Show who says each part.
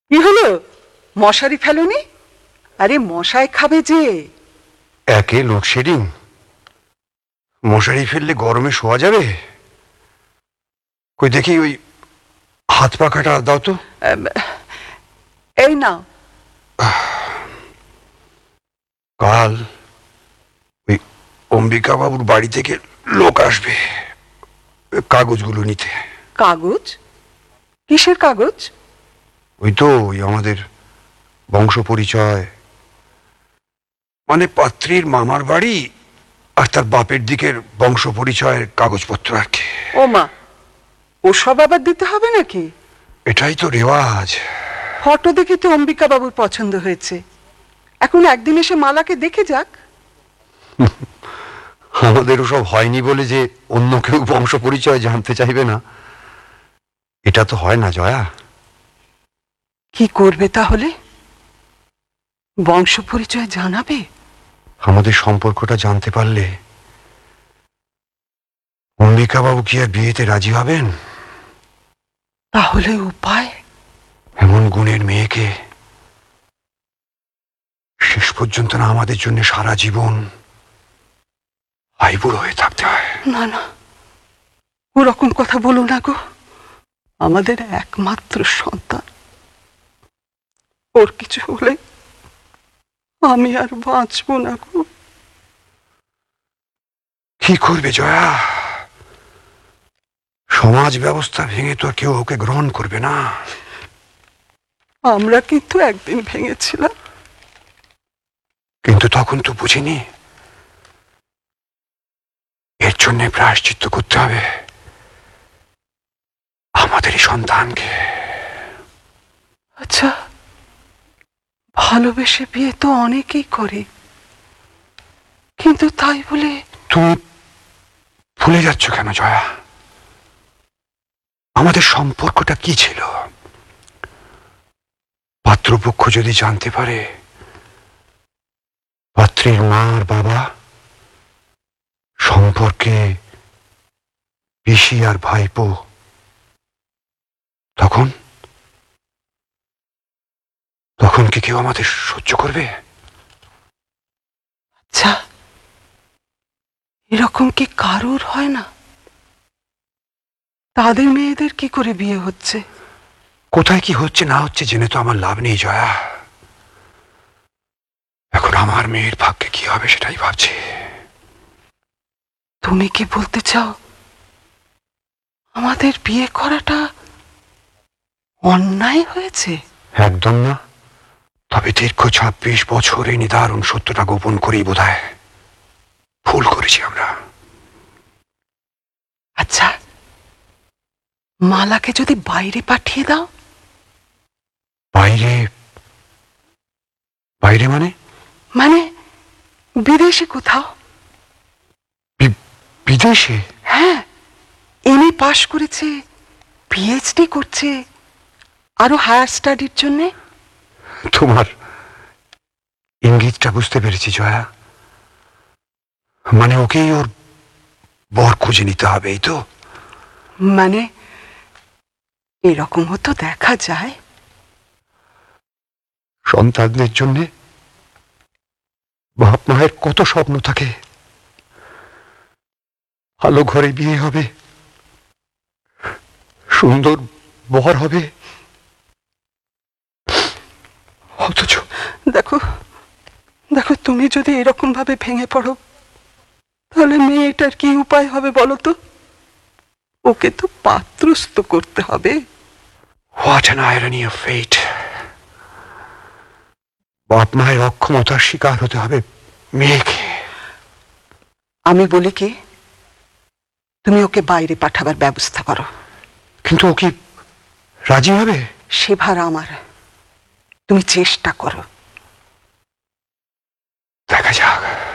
Speaker 1: কি হলো? মশারি ফেলোনি? আরে মশায় খাবে যে।
Speaker 2: একে লোডশেডিং, মশারি ফেললে গরমে শোয়া যাবে? কই দেখি ওই হাত পাখাটা দাও তো।
Speaker 1: এই নাও।
Speaker 2: কাল ওই অম্বিকা বাবুর বাড়ি থেকে লোক আসবে কাগজগুলো নিতে।
Speaker 1: কাগজ? কিসের কাগজ?
Speaker 2: ওই তো ওই আমাদের বংশ পরিচয়, মানে পাত্রীর মামার বাড়ি আর তার বাপের দিকের বংশ পরিচয়ের কাগজপত্র আর কি।
Speaker 1: ও মা, ওসব আবার দিতে হবে নাকি?
Speaker 2: এটাই তো রেওয়াজ।
Speaker 1: ফটো দেখে তো অম্বিকা বাবুর পছন্দ হয়েছে। এখন একদিন এসে মালাকে দেখে যাক।
Speaker 2: আমাদের ওসব হয়নি বলে যে অন্য কেউ বংশ পরিচয় জানতে চাইবে না, এটা তো হয় না জয়া।
Speaker 1: কি করবে তাহলে? বংশ পরিচয় জানাবে?
Speaker 2: আমাদের সম্পর্কটা জানতে পারলে অম্বিকা বাবু কি আর বিয়েতে রাজি হবেন?
Speaker 1: তাহলে উপায়?
Speaker 2: এমন গুণের মেয়েকে শেষ পর্যন্ত না আমাদের জন্য সারা জীবন আইবুড়ো হয়ে থাকতে হয়।
Speaker 1: না না, ওরকম কথা বলো না গো। আমাদের একমাত্র সন্তান, ওর কিছু হলে আমি আর বাঁচবো না গো।
Speaker 2: কি করবে জয়া? সমাজ ব্যবস্থা ভেঙে তো আর কেউ ওকে গ্রহণ করবে না।
Speaker 1: আমরা কিন্তু একদিন ভেঙেছিলাম।
Speaker 2: কিন্তু তখন তো বুঝিনি এর জন্য প্রায়শ্চিত্ত করতে হবে আমাদেরই সন্তানকে।
Speaker 1: আচ্ছা, ভালোবেসে বিয়ে তো অনেকেই করে, কিন্তু তাই বলে
Speaker 2: তুমি ভুলে যাচ্ছ কেন জয়া? আমাদের সম্পর্কটা কি ছিল? পাত্রপক্ষ যদি জানতে পারে পাত্রীর মা আর বাবা সম্পর্কে পিসি আর ভাইপো, তখন তখন কি কেউ আমাদের সহ্য করবে?
Speaker 1: আচ্ছা, এরকম কি কারোর হয় না? তাদের মেয়েদের কি করে বিয়ে হচ্ছে?
Speaker 2: কোথায় কি হচ্ছে না হচ্ছে জেনে তো আমার লাভ নেই জয়া। এখন আমার মেয়ের ভাগ্যে কি হবে সেটাই ভাবছি।
Speaker 1: তুমি কি বলতে চাও আমাদের বিয়ে করাটা অন্যায় হয়েছে?
Speaker 2: একদম না। তবে দীর্ঘ ২৬ বছর এই নিদারুণ সত্যটা গোপন করেই বোধহয় ভুল করেছি আমরা।
Speaker 1: আচ্ছা, মালাকে যদি বাইরে পাঠিয়ে দাও?
Speaker 2: বাইরে? বাইরে মানে?
Speaker 1: মানে বিদেশে কোথাও।
Speaker 2: বিদেশে?
Speaker 1: হ্যাঁ, এমএ পাশ করেছে, পিএইচডি করছে, আরো হায়ার স্টাডির জন্যে।
Speaker 2: তোমার ইঙ্গিতটা বুঝতে পেরেছি জয়া। মানে ওকেই ওর বর খুঁজে নিতে হবে, এই তো?
Speaker 1: মানে এরকমও তো দেখা যায়।
Speaker 2: সন্তানদের জন্যে বাপ মায়ের কত স্বপ্ন থাকে। ভালো ঘরে বিয়ে হবে, সুন্দর বর হবে, অথচ
Speaker 1: দেখো দেখো, তুমি যদি এরকম ভাবে ভেঙে পড়ো তাহলে মেয়েটার কি উপায় হবে বলো তো? ওকে তো পাত্রস্থ করতে হবে।
Speaker 2: হোয়াট অ্যান আইরনি অফ ফেট! বাপ মায়ের অক্ষমতার শিকার হতে হবে মেয়েকে।
Speaker 1: আমি বলি কি, তুমি ওকে বাইরে পাঠাবার ব্যবস্থা করো।
Speaker 2: কিন্তু ও কি রাজি হবে?
Speaker 1: সে ভার আমার, তুমি চেষ্টা করো।
Speaker 2: দেখা যাক।